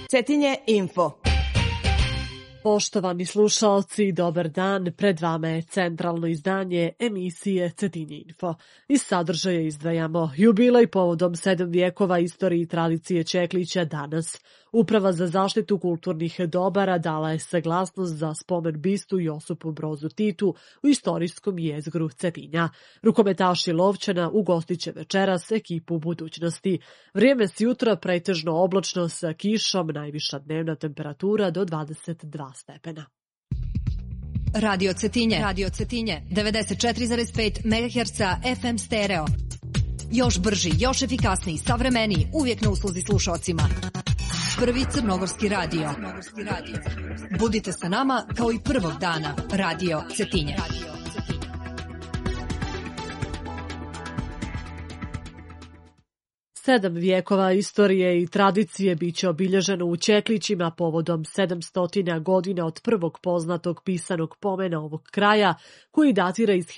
Cetinje Info. Poštovani slušalci, dobar dan. Pred vama je centralno izdanje emisije Cetinje Info. Iz sadržaja izdvajamo jubilej povodom 7 vijekova istorije i tradicije Čeklića danas. Uprava za zaštitu kulturnih dobara dala je saglasnost za spomen bistu Josipu Brozu Titu u istorijskom jezgru Cetinja. Rukometaši Lovćana ugostit će večeras ekipu budućnosti. Vrijeme s jutra pretežno oblačno sa kišom, najviša dnevna temperatura do 22 stepena. Radio Cetinje, 94,5 MHz FM stereo. Još brži, još efikasniji, savremeniji, uvijek na usluzi slušalcima. Prvi crnogorski radio. Budite sa nama kao i prvog dana. Radio Cetinje. 7 vijekova istorije i tradicije biće obilježeno u Čeklićima povodom 700 godina od prvog poznatog pisanog pomena ovog kraja, koji datira iz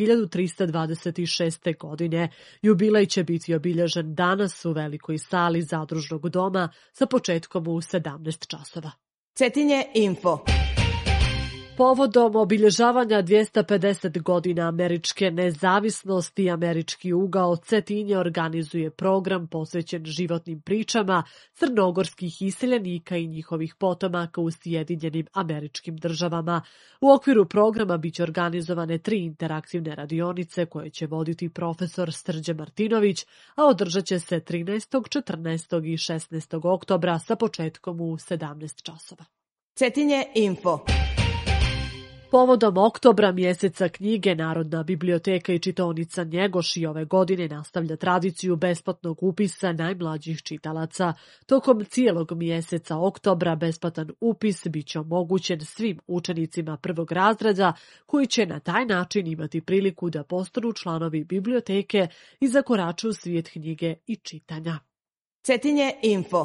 1326. godine. Jubilej će biti obilježen danas u velikoj sali Zadružnog doma sa početkom u 17 časova. Cetinje Info. Povodom obilježavanja 250 godina američke nezavisnosti, Američki ugao Cetinje organizuje program posvećen životnim pričama crnogorskih iseljenika i njihovih potomaka u Sjedinjenim Američkim Državama. U okviru programa biće organizovane 3 interaktivne radionice koje će voditi profesor Srđe Martinović, a održat će se 13., 14. i 16. oktobra sa početkom u 17 časova. Cetinje Info. Povodom oktobra, mjeseca knjige, Narodna biblioteka i čitaonica Njegoš i ove godine nastavlja tradiciju besplatnog upisa najmlađih čitalaca. Tokom cijelog mjeseca oktobra besplatan upis biće omogućen svim učenicima prvog razreda koji će na taj način imati priliku da postanu članovi biblioteke i zakoraču u svijet knjige i čitanja. Cetinje Info.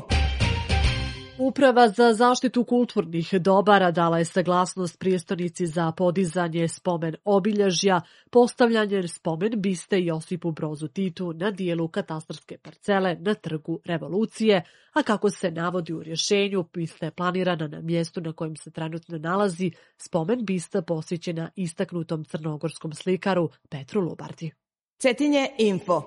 Uprava za zaštitu kulturnih dobara dala je saglasnost prijestolnici za podizanje spomen obilježja, postavljanje spomen biste Josipu Brozu Titu na dijelu katastarske parcele na Trgu Revolucije, a kako se navodi u rješenju, bista je planirana na mjestu na kojem se trenutno nalazi spomen bista posjećena istaknutom crnogorskom slikaru Petru Lubardi. Cetinje Info.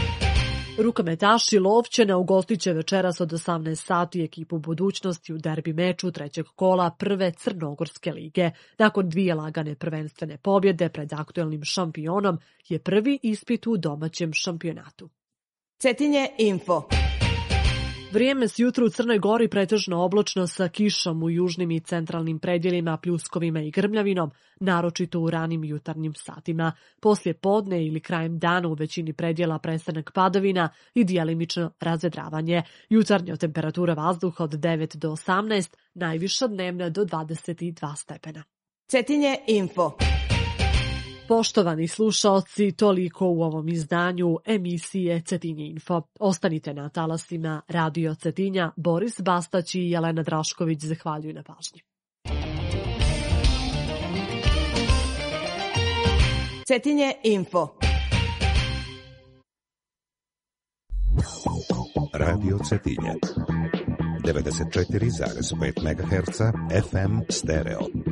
Rukometaši Lovćana ugostit će večeras od 18 sati ekipu budućnosti u derbi meču 3. kola prve Crnogorske lige. Nakon 2 lagane prvenstvene pobjede pred aktuelnim šampionom je prvi ispit u domaćem šampionatu. Cetinje Info. Vrijeme s jutra u Crnoj Gori pretežno oblačno sa kišom u južnim i centralnim predjelima, pljuskovima i grmljavinom, naročito u ranim jutarnjim satima. Poslije podne ili krajem dana u većini predjela prestanak padavina i djelimično razvedravanje. Jutarnja temperatura vazduha od 9 do 18, najviša dnevna do 22 stepena. Cetinje Info. Poštovani slušalci, toliko u ovom izdanju emisije Cetinje Info. Ostanite na talasima Radio Cetinja. Boris Bastać i Jelena Drašković zahvaljuju na pažnji. Cetinje Info. Radio Cetinje 94,5 MHz FM stereo.